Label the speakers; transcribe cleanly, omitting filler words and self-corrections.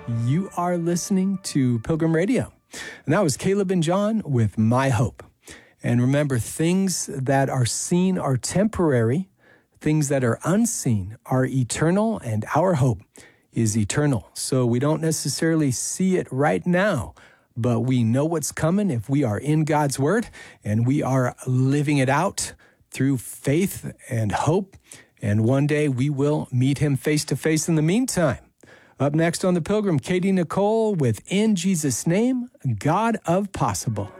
Speaker 1: You are listening to Pilgrim Radio. And that was Caleb and John with My Hope. And remember, things that are seen are temporary. Things that are unseen are eternal, and our hope is eternal. So we don't necessarily see it right now, but we know what's coming if we are in God's Word and we are living it out through faith and hope. And one day we will meet him face to face in the meantime. Up next on The Pilgrim, Katie Nicole with In Jesus' Name, God of Possible.